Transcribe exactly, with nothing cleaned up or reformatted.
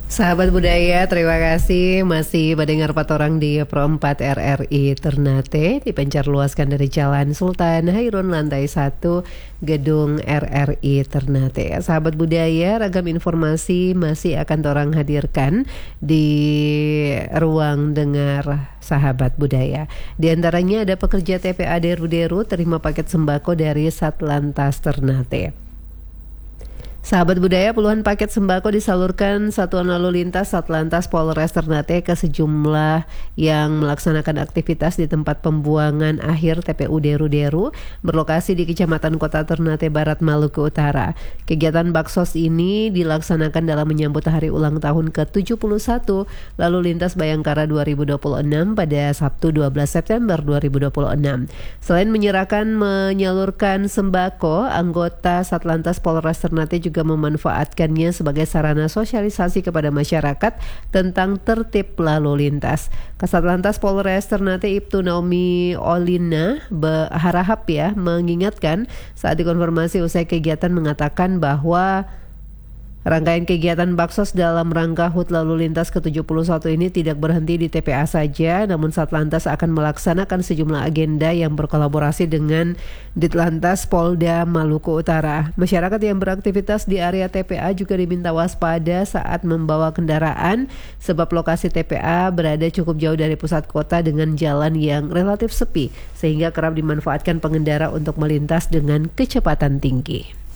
Sahabat budaya, terima kasih masih mendengar patorang di Pro empat R R I Ternate, dipencar luaskan dari Jalan Sultan Hairun lantai satu Gedung R R I Ternate. Sahabat budaya, ragam informasi masih akan torang hadirkan di ruang dengar sahabat budaya. Di antaranya ada pekerja T P A Deru-Deru terima paket sembako dari Satlantas Ternate. Sahabat budaya, puluhan paket sembako disalurkan Satuan Lalu Lintas Satlantas Polres Ternate ke sejumlah yang melaksanakan aktivitas di tempat pembuangan akhir T P U Deru-Deru berlokasi di Kecamatan Kota Ternate Barat, Maluku Utara. Kegiatan baksos ini dilaksanakan dalam menyambut hari ulang tahun ke tujuh puluh satu Lalu Lintas Bayangkara dua ribu dua puluh enam pada Sabtu dua belas September dua ribu dua puluh enam. Selain menyerahkan menyalurkan sembako, anggota Satlantas Polres Ternate juga juga memanfaatkannya sebagai sarana sosialisasi kepada masyarakat tentang tertib lalu lintas. Kasat Lantas Polres Ternate Ibtu Naomi Olina berharap ya mengingatkan saat dikonfirmasi usai kegiatan mengatakan bahwa rangkaian kegiatan baksos dalam rangka H U T Lalu Lintas ke tujuh puluh satu ini tidak berhenti di T P A saja, namun Satlantas akan melaksanakan sejumlah agenda yang berkolaborasi dengan Ditlantas Polda Maluku Utara. Masyarakat yang beraktivitas di area T P A juga diminta waspada saat membawa kendaraan sebab lokasi T P A berada cukup jauh dari pusat kota dengan jalan yang relatif sepi sehingga kerap dimanfaatkan pengendara untuk melintas dengan kecepatan tinggi.